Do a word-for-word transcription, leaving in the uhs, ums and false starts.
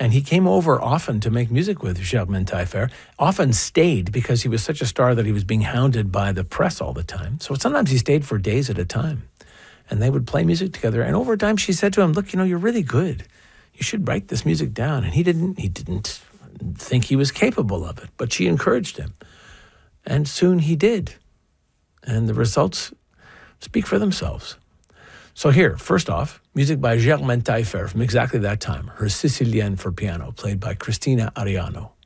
And he came over often to make music with Germaine Taillefer, often stayed because he was such a star that he was being hounded by the press all the time. So sometimes he stayed for days at a time. And they would play music together. And over time, she said to him, look, you know, you're really good. You should write this music down. And he didn't, he didn't think he was capable of it, but she encouraged him. And soon he did. And the results speak for themselves. So here, first off, music by Germaine Taillefer from exactly that time, her Sicilienne for piano, played by Cristina Ariano.